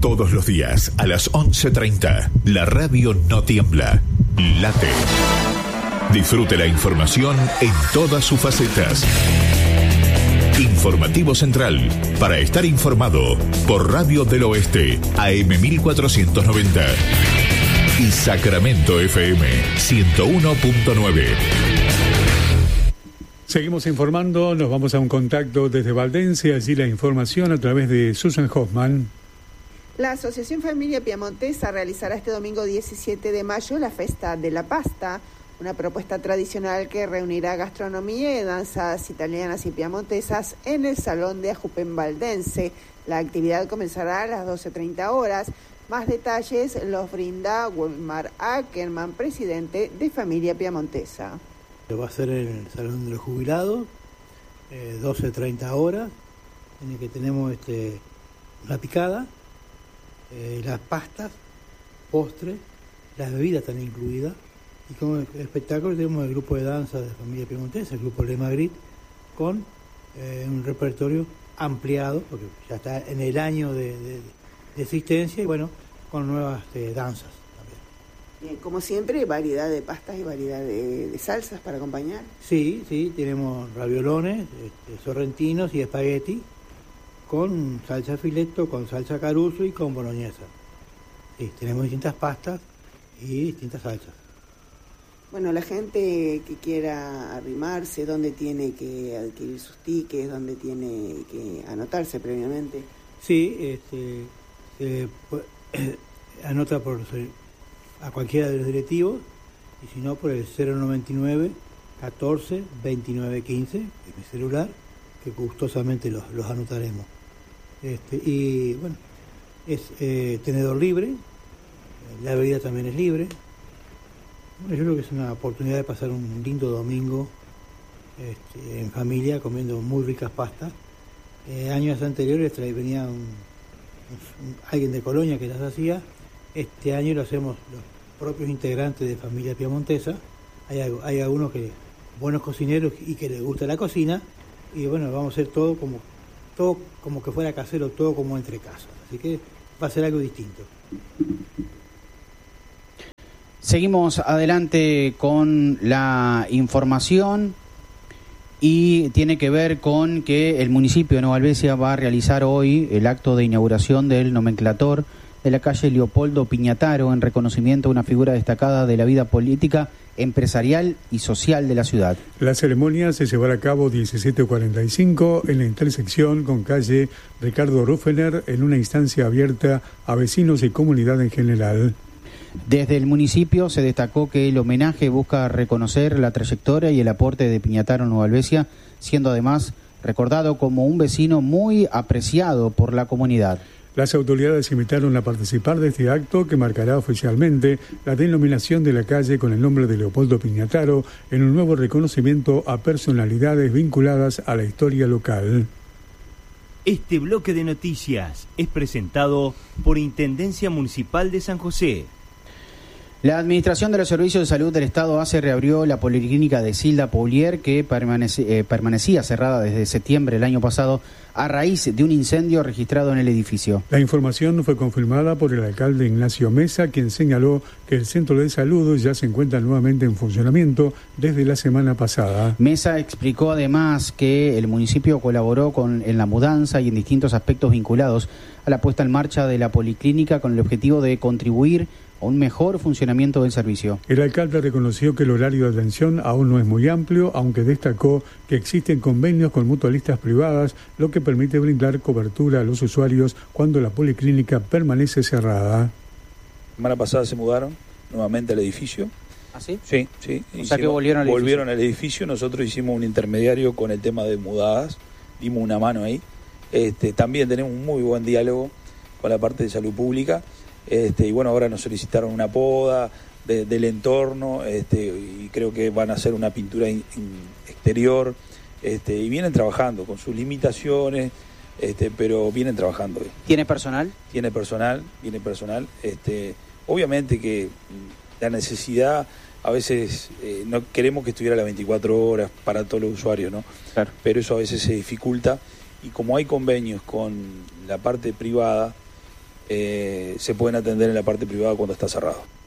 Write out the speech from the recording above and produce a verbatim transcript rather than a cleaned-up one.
Todos los días a las once treinta, la radio no tiembla, late. Disfrute la información en todas sus facetas. Informativo Central, para estar informado, por Radio del Oeste, A M mil cuatrocientos noventa. Y Sacramento F M, ciento uno punto nueve. Seguimos informando, nos vamos a un contacto desde Valdense, allí la información a través de Susan Hoffman. La Asociación Familia Piamontesa realizará este domingo diecisiete de mayo la Festa de la Pasta, una propuesta tradicional que reunirá gastronomía y danzas italianas y piamontesas en el Salón de Ajupén Valdense. La actividad comenzará a las doce treinta horas. Más detalles los brinda Wilmar Ackerman, presidente de Familia Piamontesa. Va a ser en el Salón de los Jubilados, eh, doce treinta horas, en el que tenemos este, la picada, eh, las pastas, postres, las bebidas están incluidas, y como espectáculo tenemos el grupo de danza de Familia Piamontesa, el grupo Le Magritte, con eh, un repertorio ampliado, porque ya está en el año de, de, de existencia, y bueno, con nuevas eh, danzas. Bien, como siempre, variedad de pastas y variedad de, de salsas para acompañar. Sí, sí, tenemos raviolones, este, sorrentinos y espagueti, con salsa filetto, con salsa caruso y con boloñesa. Sí, tenemos distintas pastas y distintas salsas. Bueno, la gente que quiera arrimarse, ¿dónde tiene que adquirir sus tickets? ¿Dónde tiene que anotarse previamente? Sí, este, eh, pues, eh, anota por a cualquiera de los directivos, y si no por el cero noventa y nueve, catorce, veintinueve, quince, que es mi celular, que gustosamente los, los anotaremos. Este, y bueno, es eh, tenedor libre, la bebida también es libre. Bueno, yo creo que es una oportunidad de pasar un lindo domingo este, en familia, comiendo muy ricas pastas. Eh, años anteriores trae, venía un, un, alguien de Colonia que las hacía. Este año lo hacemos los propios integrantes de Familia Piamontesa. Hay, hay algunos que buenos cocineros y que les gusta la cocina, y bueno, vamos a hacer todo como todo como que fuera casero, todo como entre casas. Así que va a ser algo distinto. Seguimos adelante con la información y tiene que ver con que el municipio de Nueva Alvesia va a realizar hoy el acto de inauguración del nomenclator de la calle Leopoldo Piñataro en reconocimiento a una figura destacada de la vida política, empresarial y social de la ciudad. La ceremonia se llevará a cabo diecisiete cuarenta y cinco en la intersección con calle Ricardo Rufener, en una instancia abierta a vecinos y comunidad en general. Desde el municipio se destacó que el homenaje busca reconocer la trayectoria y el aporte de Piñataro en Nueva Alvesia, siendo además recordado como un vecino muy apreciado por la comunidad. Las autoridades invitaron a participar de este acto que marcará oficialmente la denominación de la calle con el nombre de Leopoldo Piñataro en un nuevo reconocimiento a personalidades vinculadas a la historia local. Este bloque de noticias es presentado por Intendencia Municipal de San José. La Administración de los Servicios de Salud del Estado ACE reabrió la policlínica de Silda Poulier, que permanece, eh, permanecía cerrada desde septiembre del año pasado a raíz de un incendio registrado en el edificio. La información fue confirmada por el alcalde Ignacio Mesa, quien señaló que el centro de salud ya se encuentra nuevamente en funcionamiento desde la semana pasada. Mesa explicó además que el municipio colaboró con, en la mudanza y en distintos aspectos vinculados a la puesta en marcha de la policlínica con el objetivo de contribuir a un mejor funcionamiento del servicio. El alcalde reconoció que el horario de atención aún no es muy amplio, aunque destacó que existen convenios con mutualistas privadas, lo que permite brindar cobertura a los usuarios cuando la policlínica permanece cerrada. La semana pasada se mudaron nuevamente al edificio. ¿Ah, sí? Sí, sí. O hicimos, sea que volvieron al edificio. Volvieron al edificio, nosotros hicimos un intermediario con el tema de mudadas, dimos una mano ahí. Este, también tenemos un muy buen diálogo con la parte de salud pública. Este, y bueno, ahora nos solicitaron una poda de, del entorno, este, y creo que van a hacer una pintura in, in exterior, este, y vienen trabajando con sus limitaciones, este, pero vienen trabajando. ¿Tiene personal? Tiene personal, tiene personal. Este, obviamente que la necesidad, a veces eh, no queremos que estuviera las veinticuatro horas para todos los usuarios, ¿no? Claro. Pero eso a veces se dificulta, y como hay convenios con la parte privada, eh, se pueden atender en la parte privada cuando está cerrado.